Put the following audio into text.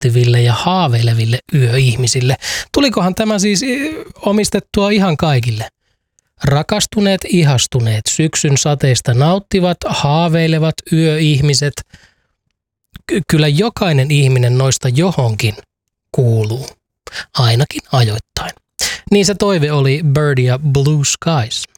miettiville ja haaveileville yöihmisille. Tulikohan tämä siis omistettua ihan kaikille? Rakastuneet, ihastuneet, syksyn sateista nauttivat, haaveilevat yöihmiset. Kyllä jokainen ihminen noista johonkin kuuluu, ainakin ajoittain. Niin se toive oli Bird ja Blue Skies.